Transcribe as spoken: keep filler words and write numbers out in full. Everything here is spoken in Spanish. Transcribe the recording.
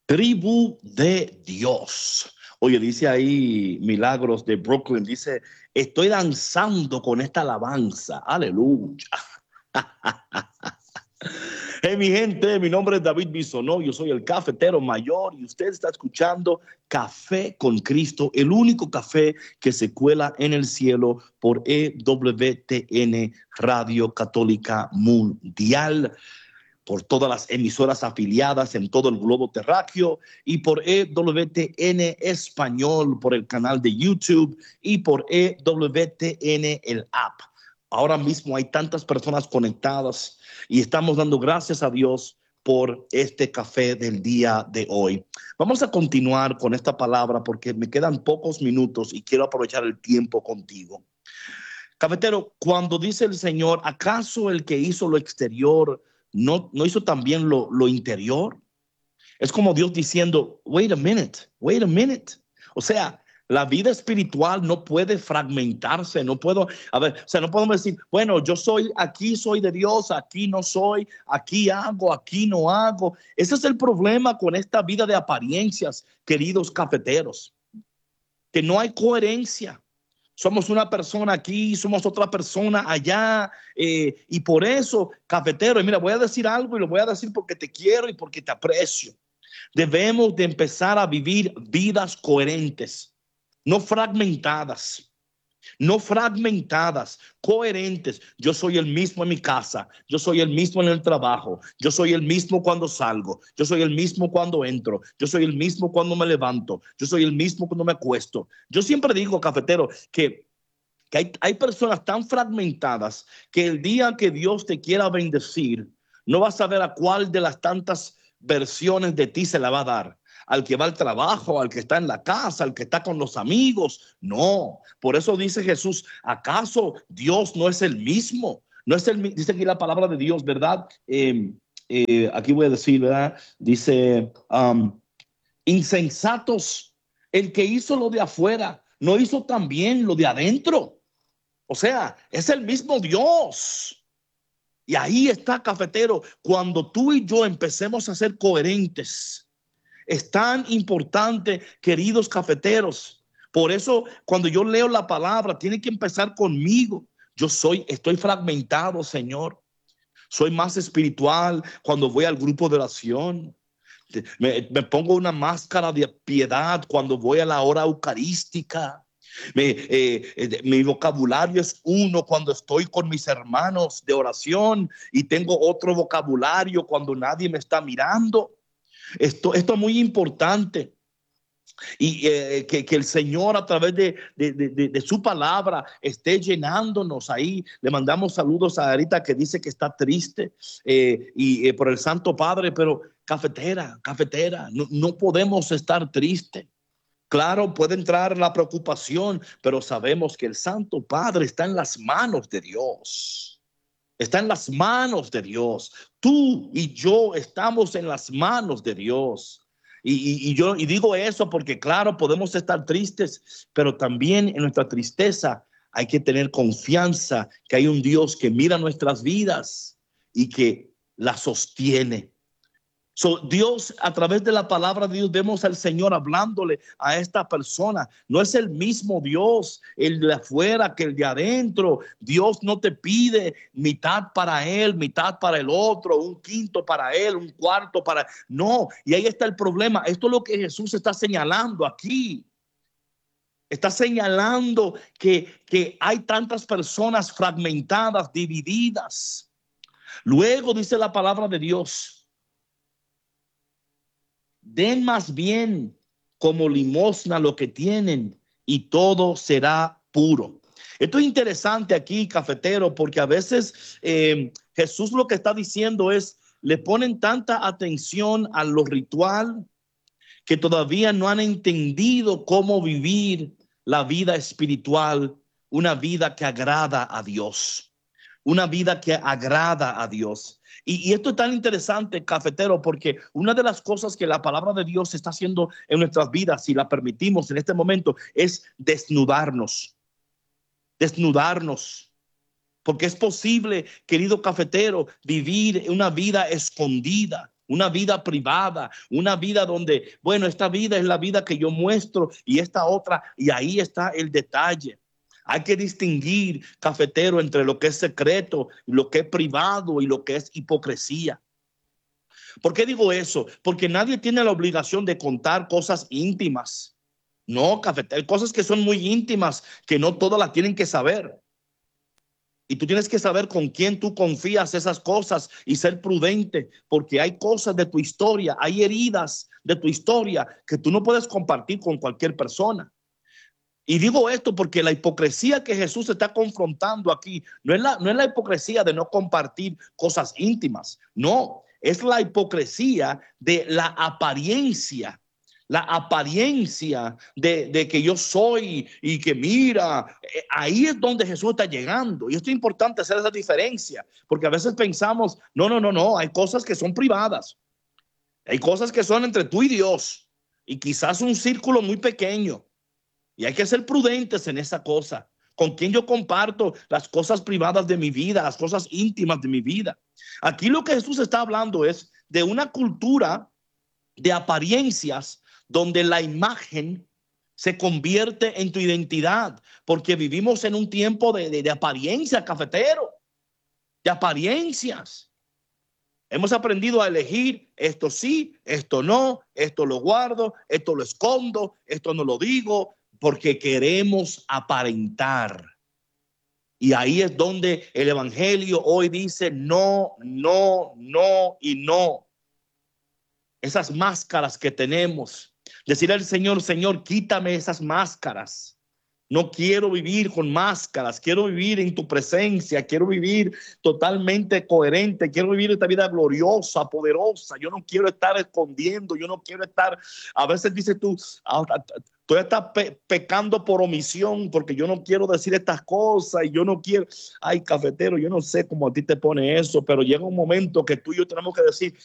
Tribu de Dios. Oye, dice ahí Milagros de Brooklyn, dice, estoy danzando con esta alabanza. Aleluya. Hey, mi gente, mi nombre es David Bisonó, yo soy el cafetero mayor y usted está escuchando Café con Cristo, el único café que se cuela en el cielo por E W T N Radio Católica Mundial, por todas las emisoras afiliadas en todo el globo terráqueo y por E W T N Español, por el canal de YouTube y por E W T N el app. Ahora mismo hay tantas personas conectadas y estamos dando gracias a Dios por este café del día de hoy. Vamos a continuar con esta palabra porque me quedan pocos minutos y quiero aprovechar el tiempo contigo. Cafetero, cuando dice el Señor, ¿acaso el que hizo lo exterior no, no hizo también lo, lo interior? Es como Dios diciendo, wait a minute, wait a minute. O sea, la vida espiritual no puede fragmentarse, no puedo, a ver, o sea, no podemos decir, bueno, yo soy, aquí soy de Dios, aquí no soy, aquí hago, aquí no hago. Ese es el problema con esta vida de apariencias, queridos cafeteros, que no hay coherencia. Somos una persona aquí, somos otra persona allá, eh, y por eso, cafetero, y mira, voy a decir algo y lo voy a decir porque te quiero y porque te aprecio. Debemos de empezar a vivir vidas coherentes, no fragmentadas, no fragmentadas, coherentes. Yo soy el mismo en mi casa, yo soy el mismo en el trabajo, yo soy el mismo cuando salgo, yo soy el mismo cuando entro, yo soy el mismo cuando me levanto, yo soy el mismo cuando me acuesto. Yo siempre digo, cafetero, que, que hay, hay personas tan fragmentadas que el día que Dios te quiera bendecir, no vas a saber a cuál de las tantas versiones de ti se la va a dar. Al que va al trabajo, al que está en la casa, al que está con los amigos. No, por eso dice Jesús, ¿acaso Dios no es el mismo? No es el, dice aquí la palabra de Dios, ¿verdad? Eh, eh, aquí voy a decir, ¿verdad? Dice, um, insensatos, el que hizo lo de afuera, ¿no hizo también lo de adentro? O sea, es el mismo Dios. Y ahí está, cafetero, cuando tú y yo empecemos a ser coherentes. Es tan importante, queridos cafeteros. Por eso, cuando yo leo la palabra, tiene que empezar conmigo. Yo soy, estoy fragmentado, Señor. Soy más espiritual cuando voy al grupo de oración. Me, me pongo una máscara de piedad cuando voy a la hora eucarística. Me, eh, eh, mi vocabulario es uno cuando estoy con mis hermanos de oración y tengo otro vocabulario cuando nadie me está mirando. Esto, esto es muy importante y eh, que, que el Señor a través de, de, de, de su palabra esté llenándonos ahí. Le mandamos saludos a Arita que dice que está triste eh, y eh, por el Santo Padre, pero cafetera, cafetera, no, no podemos estar tristes. Claro, puede entrar la preocupación, pero sabemos que el Santo Padre está en las manos de Dios. Está en las manos de Dios. Tú y yo estamos en las manos de Dios. Y, y, y yo y digo eso porque, claro, podemos estar tristes, pero también en nuestra tristeza hay que tener confianza que hay un Dios que mira nuestras vidas y que la sostiene. So, Dios, a través de la palabra de Dios, vemos al Señor hablándole a esta persona. No es el mismo Dios, el de afuera que el de adentro. Dios no te pide mitad para él, mitad para el otro, un quinto para él, un cuarto para... No, y ahí está el problema. Esto es lo que Jesús está señalando aquí. Está señalando que, que hay tantas personas fragmentadas, divididas. Luego dice la palabra de Dios, den más bien como limosna lo que tienen y todo será puro. Esto es interesante aquí, cafetero, porque a veces eh, Jesús lo que está diciendo es, le ponen tanta atención a lo ritual que todavía no han entendido cómo vivir la vida espiritual, una vida que agrada a Dios, una vida que agrada a Dios. Y, y esto es tan interesante, cafetero, porque una de las cosas que la palabra de Dios está haciendo en nuestras vidas, si la permitimos en este momento, es desnudarnos, desnudarnos. Porque es posible, querido cafetero, vivir una vida escondida. una vida privada, una vida donde, bueno, esta vida es la vida que yo muestro y esta otra, y ahí está el detalle. Hay que distinguir, cafetero, entre lo que es secreto, lo que es privado y lo que es hipocresía. ¿Por qué digo eso? Porque nadie tiene la obligación de contar cosas íntimas. No, cafetero, hay cosas que son muy íntimas, que no todas las tienen que saber. Y tú tienes que saber con quién tú confías esas cosas y ser prudente, porque hay cosas de tu historia, hay heridas de tu historia que tú no puedes compartir con cualquier persona. Y digo esto porque la hipocresía que Jesús está confrontando aquí no es la, no es la hipocresía de no compartir cosas íntimas, no, es la hipocresía de la apariencia. La apariencia de, de que yo soy y que mira, eh, ahí es donde Jesús está llegando. Y esto es importante hacer esa diferencia, porque a veces pensamos, no, no, no, no, hay cosas que son privadas. Hay cosas que son entre tú y Dios y quizás un círculo muy pequeño. Y hay que ser prudentes en esa cosa. Con quién yo comparto las cosas privadas de mi vida, las cosas íntimas de mi vida. Aquí lo que Jesús está hablando es de una cultura de apariencias donde la imagen se convierte en tu identidad, porque vivimos en un tiempo de, de, de apariencia, cafetero, de apariencias. Hemos aprendido a elegir esto sí, esto no, esto lo guardo, esto lo escondo, esto no lo digo, porque queremos aparentar. Y ahí es donde el evangelio hoy dice no, no, no y no. Esas máscaras que tenemos. Decirle al Señor, Señor, quítame esas máscaras. No quiero vivir con máscaras, quiero vivir en tu presencia, quiero vivir totalmente coherente, quiero vivir esta vida gloriosa, poderosa. Yo no quiero estar escondiendo, yo no quiero estar, a veces dices tú, tú estás pe pecando por omisión porque yo no quiero decir estas cosas y yo no quiero, ay, cafetero, yo no sé cómo a ti te pone eso, pero llega un momento que tú y yo tenemos que decir,